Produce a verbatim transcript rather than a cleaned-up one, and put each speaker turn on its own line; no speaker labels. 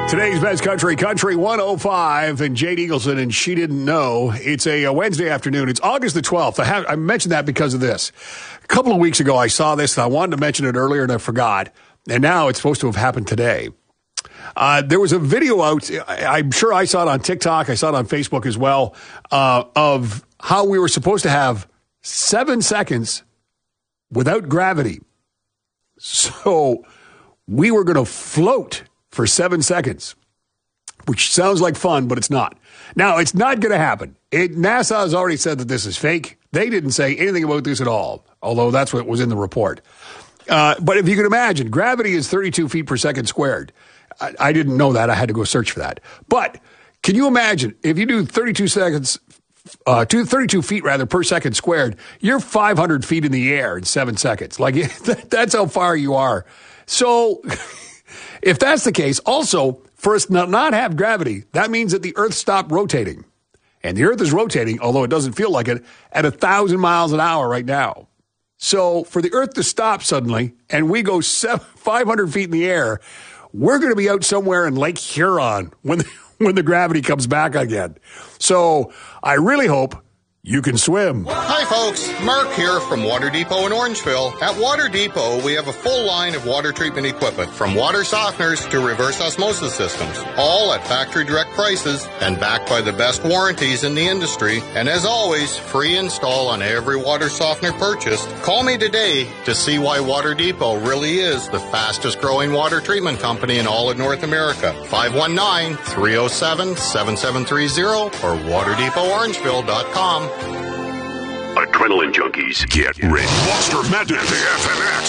Today's Best Country, Country one oh five, and Jade Eagleson, and She Didn't Know. It's a, a Wednesday afternoon. It's August the twelfth. I, have, I mentioned that because of this. A couple of weeks ago, I saw this, and I wanted to mention it earlier, and I forgot. And now it's supposed to have happened today. Uh, there was a video out, I'm sure I saw it on TikTok, I saw it on Facebook as well, uh, of how we were supposed to have seven seconds without gravity. So we were going to float for seven seconds, which sounds like fun, but it's not. Now, it's not going to happen. It, NASA has already said that this is fake. They didn't say anything about this at all, although that's what was in the report. Uh, but if you can imagine, gravity is thirty-two feet per second squared. I, I didn't know that. I had to go search for that. But can you imagine if you do thirty-two seconds, uh, two, thirty-two feet rather per second squared, you're five hundred feet in the air in seven seconds. Like that's how far you are. So if that's the case, also for us to not have gravity, that means that the Earth stopped rotating. And the Earth is rotating, although it doesn't feel like it, at a thousand miles an hour right now. So for the Earth to stop suddenly and we go seven, five hundred feet in the air, we're going to be out somewhere in Lake Huron when the, when the gravity comes back again. So I really hope you can swim.
Hi, folks. Mark here from Water Depot in Orangeville. At Water Depot, we have a full line of water treatment equipment, from water softeners to reverse osmosis systems, all at factory direct prices and backed by the best warranties in the industry. And as always, free install on every water softener purchased. Call me today to see why Water Depot really is the fastest growing water treatment company in all of North America. five one nine, three oh seven, seven seven three zero or water depot orangeville dot com.
Adrenaline junkies, get ready. Monster Madness, A F M X.